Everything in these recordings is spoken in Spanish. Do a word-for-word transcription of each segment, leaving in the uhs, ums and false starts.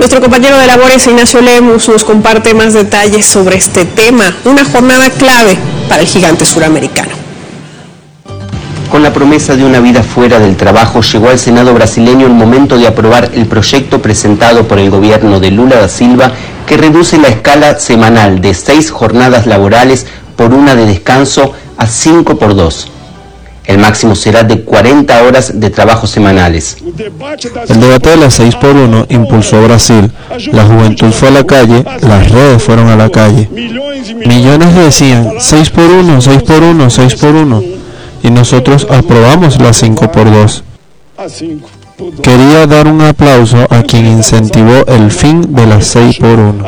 Nuestro compañero de labores, Ignacio Lemus, nos comparte más detalles sobre este tema, una jornada clave para el gigante suramericano. Con la promesa de una vida fuera del trabajo, llegó al Senado brasileño el momento de aprobar el proyecto presentado por el gobierno de Lula da Silva, que reduce la escala semanal de seis jornadas laborales por una de descanso a cinco por dos. El máximo será de cuarenta horas de trabajo semanales. El debate de las seis por uno impulsó a Brasil. La juventud fue a la calle, las redes fueron a la calle. Millones decían seis por uno, seis por uno, seis por uno. Y nosotros aprobamos las cinco por dos. Quería dar un aplauso a quien incentivó el fin de las seis por uno.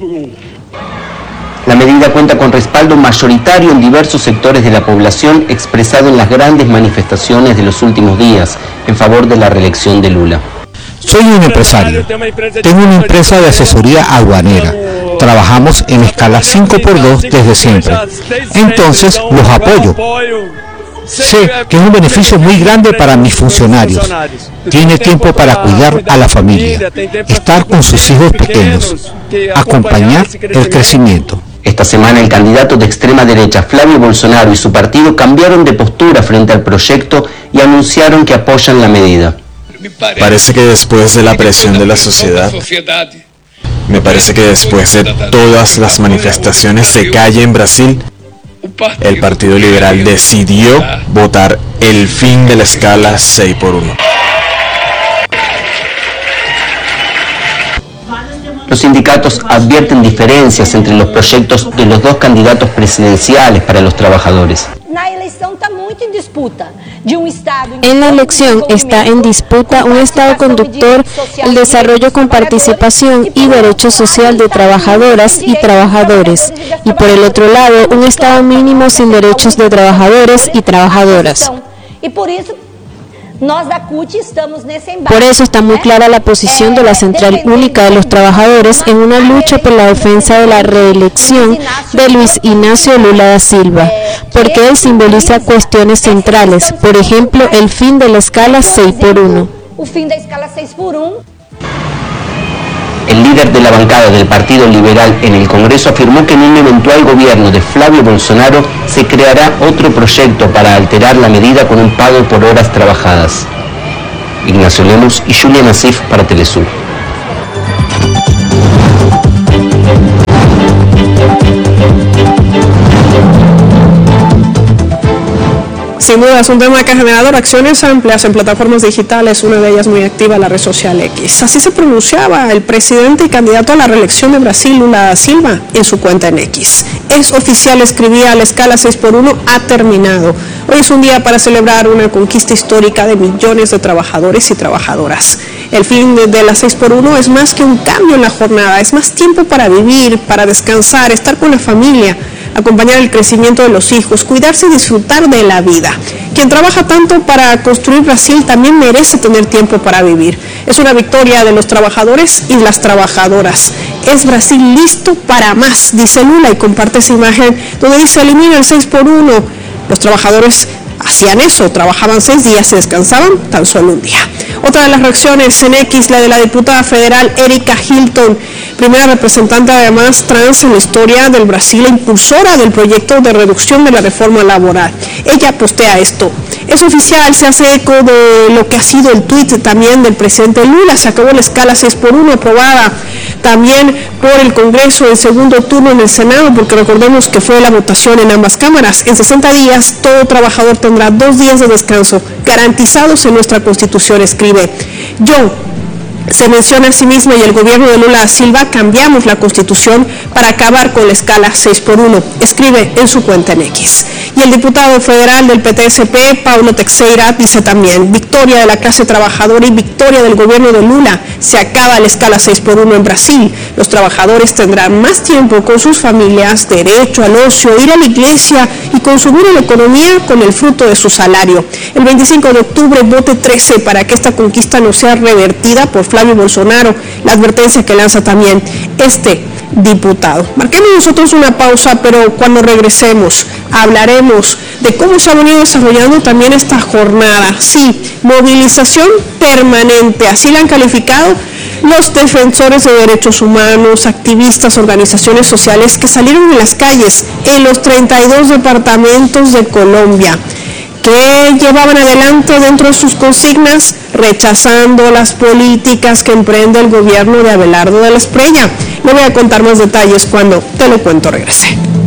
La medida cuenta con respaldo mayoritario en diversos sectores de la población, expresado en las grandes manifestaciones de los últimos días en favor de la reelección de Lula. Soy un empresario. Tengo una empresa de asesoría aduanera. Trabajamos en escala cinco por dos desde siempre. Entonces los apoyo. Sé que es un beneficio muy grande para mis funcionarios. Tiene tiempo para cuidar a la familia, estar con sus hijos pequeños, acompañar el crecimiento. Esta semana el candidato de extrema derecha, Flavio Bolsonaro, y su partido cambiaron de postura frente al proyecto y anunciaron que apoyan la medida. Parece que después de la presión de la sociedad, me parece que después de todas las manifestaciones de calle en Brasil, el Partido Liberal decidió votar el fin de la escala seis por uno. Los sindicatos advierten diferencias entre los proyectos de los dos candidatos presidenciales para los trabajadores. En la elección está en disputa un Estado conductor, el desarrollo con participación y derecho social de trabajadoras y trabajadores, y por el otro lado un Estado mínimo sin derechos de trabajadores y trabajadoras. Por eso está muy clara la posición de la Central Única de los Trabajadores en una lucha por la defensa de la reelección de Luis Ignacio Lula da Silva, porque él simboliza cuestiones centrales, por ejemplo, el fin de la escala seis por uno. El líder de la bancada del Partido Liberal en el Congreso afirmó que en un eventual gobierno de Flavio Bolsonaro se creará otro proyecto para alterar la medida con un pago por horas trabajadas. Ignacio Lemus y Julia Nasif para Telesur. Sin duda es un tema que ha generado reacciones amplias en plataformas digitales, una de ellas muy activa, la red social X. Así se pronunciaba el presidente y candidato a la reelección de Brasil, Lula da Silva, en su cuenta en X. Es oficial, escribía, la escala seis por uno ha terminado. Hoy es un día para celebrar una conquista histórica de millones de trabajadores y trabajadoras. El fin de, de la seis por uno es más que un cambio en la jornada, es más tiempo para vivir, para descansar, estar con la familia, acompañar el crecimiento de los hijos, cuidarse y disfrutar de la vida. Quien trabaja tanto para construir Brasil también merece tener tiempo para vivir. Es una victoria de los trabajadores y las trabajadoras. Es Brasil listo para más, dice Lula, y comparte esa imagen donde dice elimina el seis por uno. Los trabajadores hacían eso, trabajaban seis días y descansaban tan solo un día. Otra de las reacciones en X, la de la diputada federal Erika Hilton, primera representante además trans en la historia del Brasil e impulsora del proyecto de reducción de la reforma laboral. Ella postea esto. Es oficial, se hace eco de lo que ha sido el tuit también del presidente Lula. Se acabó la escala seis por uno aprobada también por el Congreso en segundo turno en el Senado, porque recordemos que fue la votación en ambas cámaras. En sesenta días todo trabajador tendrá dos días de descanso garantizados en nuestra Constitución, escribe. Yo se menciona a sí misma y el gobierno de Lula da Silva cambiamos la Constitución para acabar con la escala seis por uno, escribe en su cuenta en X. Y el diputado federal del P T S P, Paulo Teixeira, dice también, victoria de la clase trabajadora y victoria del gobierno de Lula, se acaba la escala seis por uno en Brasil, los trabajadores tendrán más tiempo con sus familias, derecho al ocio, ir a la iglesia y consumir en la economía con el fruto de su salario. El veinticinco de octubre, vote trece para que esta conquista no sea revertida por Flavio Bolsonaro, la advertencia que lanza también este diputado. Marquemos nosotros una pausa, pero cuando regresemos hablaremos de cómo se ha venido desarrollando también esta jornada. Sí, movilización permanente, así la han calificado los defensores de derechos humanos, activistas, organizaciones sociales que salieron en las calles en los treinta y dos departamentos de Colombia, que llevaban adelante dentro de sus consignas rechazando las políticas que emprende el gobierno de Abelardo de la Espriella. Le voy a contar más detalles cuando Te lo cuento regrese.